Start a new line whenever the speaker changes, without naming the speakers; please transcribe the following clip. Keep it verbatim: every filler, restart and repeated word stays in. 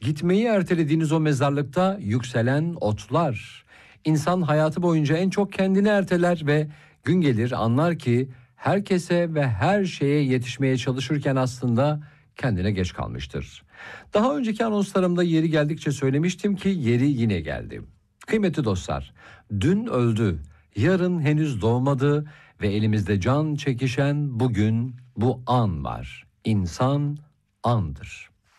Gitmeyi ertelediğiniz o mezarlıkta yükselen otlar. İnsan hayatı boyunca en çok kendini erteler ve gün gelir anlar ki herkese ve her şeye yetişmeye çalışırken aslında kendine geç kalmıştır. Daha önceki anonslarımda yeri geldikçe söylemiştim ki yeri yine geldi. Kıymetli dostlar, dün öldü, yarın henüz doğmadı ve elimizde can çekişen bugün bu an var. İnsan andır.